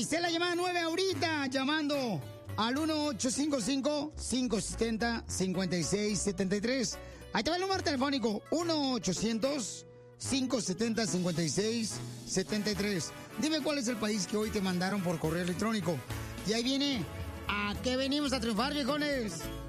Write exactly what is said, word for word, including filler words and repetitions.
Hice la llamada nueve ahorita, llamando al uno ocho cinco cinco, cinco siete cero, cinco seis siete tres. Ahí te va el número telefónico, uno ochocientos, cinco setenta, cincuenta y seis setenta y tres. Dime cuál es el país que hoy te mandaron por correo electrónico. Y ahí viene, ¿a qué venimos a triunfar, viejones?